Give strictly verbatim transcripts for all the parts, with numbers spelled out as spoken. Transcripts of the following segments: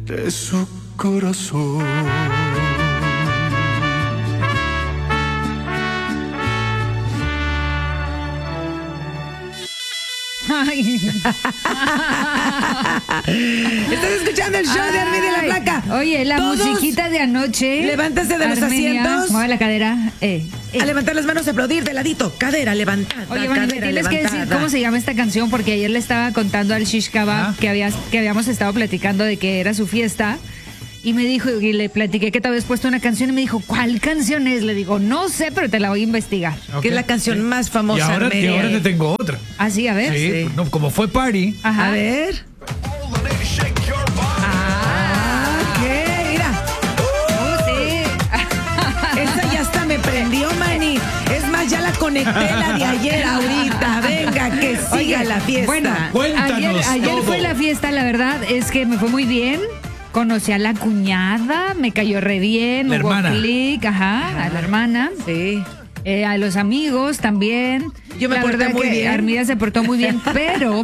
de su corazón. Ay. Estás escuchando el show de Armida y la Flaca. Oye, la Todos, musiquita de anoche. Levántense de los Armenia, asientos. mueve la cadera. Eh, eh. A levantar las manos, aplaudir de ladito. Cadera levantada. Oye, Manny, me cadera tienes que levantada. decir cómo se llama esta canción, porque ayer le estaba contando al Shish Kebab que, habías, que habíamos estado platicando de que era su fiesta. Y me dijo, y le platiqué que te habías puesto una canción y me dijo, ¿cuál canción es? Le digo, no sé, pero te la voy a investigar. Okay. Que es la canción más Y famosa. ahora, y Armenia. ahora te tengo otra. Ah, sí, a ver. Sí, Sí. no, como fue party. Ajá. A ver. Ah, ¿qué? Mira. Oh, sí. Esa ya hasta me prendió, Manny. Es más, ya la conecté la de ayer ahorita. Venga, que siga Oye, la fiesta. Bueno, Cuéntanos ayer, ayer todo. fue la fiesta, la verdad es que me fue muy bien. Conocí a la cuñada, me cayó re bien, La hubo hermana. clic, ajá, a la hermana. Sí. Eh, a los amigos también. Yo me La porté verdad muy que bien. Armida se portó muy bien, pero,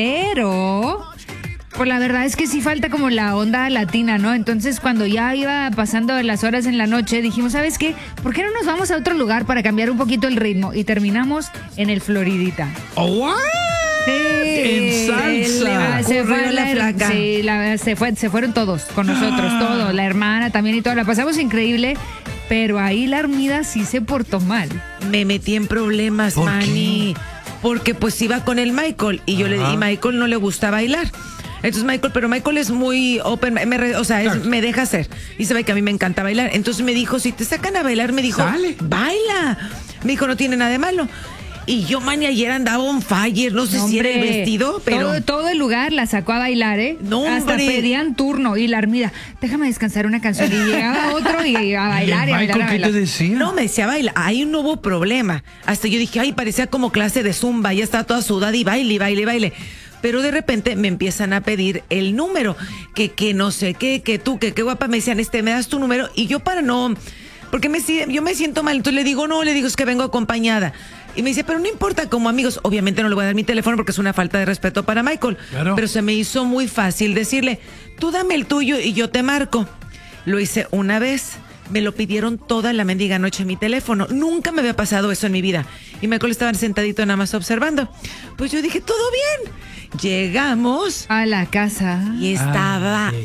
pero, pues la verdad es que sí falta como la onda latina, ¿no? Entonces cuando ya iba pasando las horas en la noche, dijimos, ¿sabes qué? ¿Por qué no nos vamos a otro lugar para cambiar un poquito el ritmo? Y terminamos en el Floridita. Oh, what? Sí. En salsa. Ah, se, fue Ocurrió la la- flaca. sí, la- se, fue, se fueron todos con nosotros, todos, la hermana también y todo. La pasamos increíble, pero ahí la Armida sí se portó mal. Me metí en problemas, ¿Por Manny. Porque pues iba con el Michael y yo le Ajá. y Michael no le gusta bailar. Entonces Michael, pero Michael es muy open, me re- o sea, es- Claro. me deja hacer. Y sabe que a mí me encanta bailar. Entonces me dijo, si te sacan a bailar, me dijo, Sale. baila. Me dijo, no tiene nada de malo. Y yo, Manny, ayer andaba on fire, no sé No, si era el hombre, vestido, pero... Todo, todo el lugar la sacó a bailar, ¿eh? No, Hasta hombre. pedían turno y la Armida, déjame descansar una canción. Y llegaba otro y a bailar y, ¿Y a el bailar, a Michael qué bailar. te decía? No, me decía baila, ahí no hubo problema. Hasta yo dije, ay, parecía como clase de zumba, ya estaba toda sudada y baile, y baile, y baile. Pero de repente me empiezan a pedir el número, que, que no sé qué, que tú, que qué guapa, me decían, este, me das tu número, y yo para no, porque me, si- yo me siento mal, entonces le digo, no, le digo, es que vengo acompañada. Y me dice, pero no importa, como amigos, obviamente no le voy a dar mi teléfono porque es una falta de respeto para Michael. Claro. Pero se me hizo muy fácil decirle, tú dame el tuyo y yo te marco. Lo hice una vez. Me lo pidieron toda la mendiga noche en mi teléfono. Nunca me había pasado eso en mi vida. Y Michael estaba sentadito nada más observando. Pues yo dije, todo bien. Llegamos A la casa. y estaba Ay.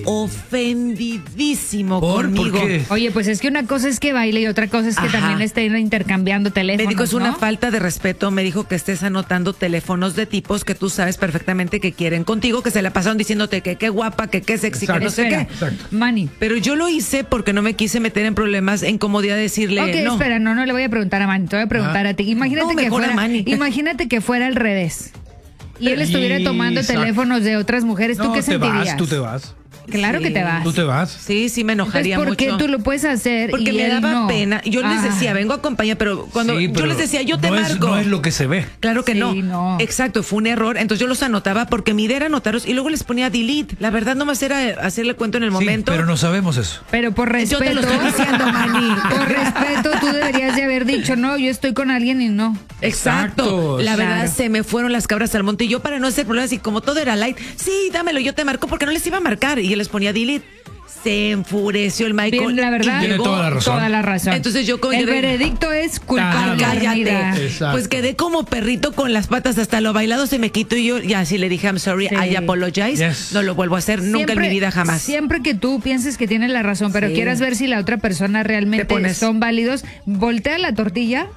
ofendidísimo ¿Por? conmigo. ¿Por qué? Oye, pues es que una cosa es que baile y otra cosa es que Ajá. también estén intercambiando Me teléfonos, dijo, es una ¿no? falta de respeto. Me dijo que estés anotando teléfonos de tipos que tú sabes perfectamente que quieren contigo, que se la pasaron diciéndote que qué guapa, que qué sexy, que Exacto. no sé Espera, qué. Exacto. Manny. Pero yo lo hice porque no me quise meter en problemas, en comodidad de decirle Ok, no. espera, no, no le voy a preguntar a Manny, te voy a preguntar Ah. a ti. Imagínate No, que mejor a fuera, Manny. imagínate que fuera al revés. Y él estuviera tomando Exacto. teléfonos de otras mujeres, ¿tú No, qué te sentirías? vas, tú te vas. Claro Sí. que te vas. Tú te vas. Sí, sí me Entonces, enojaría ¿por qué mucho. tú lo puedes hacer? Porque y me él daba no? pena. Yo les Ah. decía, vengo a acompañar, pero cuando Sí, yo pero les decía, yo te no es- marco. no es lo que se ve. Claro que Sí, no. no. Exacto, fue un error. Entonces yo los anotaba porque mi idea era anotarlos y luego les ponía delete. La verdad, nomás era hacerle cuento en el Sí, momento. pero no sabemos eso. Pero por respeto. Yo te lo estoy diciendo, Manny. Por respeto, tú deberías de haber dicho, no, yo estoy con alguien y no. Exacto. Exacto. La verdad, Claro. se me fueron las cabras al monte. Y yo, para no hacer problemas, y como todo era light, sí, dámelo, yo te marco porque no les iba a marcar. Y él les ponía delete. Se enfureció el Michael. Bien, la verdad. y Tiene llegó- toda la razón. Toda la razón. Entonces yo como El yo de- veredicto es culpable. Ah, cállate. Armida. Exacto. Pues quedé como perrito con las patas hasta lo bailado se me quitó y yo ya sí le dije I'm sorry, Sí. I apologize. Yes. No lo vuelvo a hacer nunca en mi vida jamás. Siempre que tú pienses que tienes la razón, pero Sí. quieras ver si la otra persona Te realmente pones- son válidos, voltea la tortilla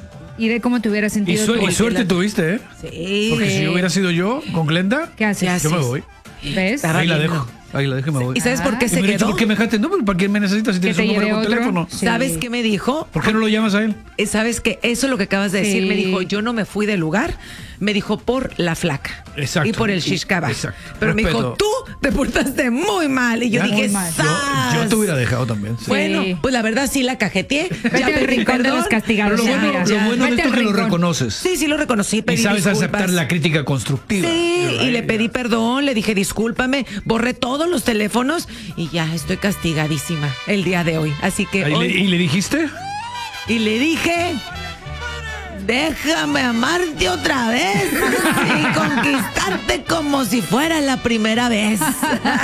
y ve cómo te hubieras Y, sentido su- tú. y suerte tuviste, ¿eh? Sí. Porque si hubiera sido yo con Glenda, ¿Qué haces? yo me voy. ¿Ves? Estaba Ahí la lindo. dejo. Ahí la dejo y me voy. ¿Y sabes por qué Y se me hubiera dicho, quedó? ¿por qué me dejaste? No, pero ¿para qué me necesitas si Que tienes te un número lleve con otro. teléfono? Sí. ¿Sabes qué me dijo? ¿Por qué no lo llamas a él? Eh, ¿Sabes qué? Eso es lo que acabas de decir. Sí. Me dijo, yo no me fui del lugar. Me dijo, por la flaca. Exacto. Y por el Y- shish kebab. exacto. Pero me dijo, Respeto. tú te portaste muy mal. Y yo Ya. dije, Muy mal. Yo, yo ¡zas! te hubiera dejado también. sí. Bueno, Sí. pues la verdad sí la cajeteé. Vete Ya al pedí rincón de perdón. los castigados. Pero lo ya, bueno, mira. lo bueno de Vete esto al es que lo rincón. reconoces. Sí, sí lo reconocí. Y Pedí sabes disculpas. aceptar la crítica constructiva. Sí, y le pedí perdón, le dije discúlpame, borré todos los teléfonos y ya estoy castigadísima el día de hoy. Así que ¿Y, hoy- le, y le dijiste? y le dije, déjame amarte otra vez y conquistarte como si fuera la primera vez.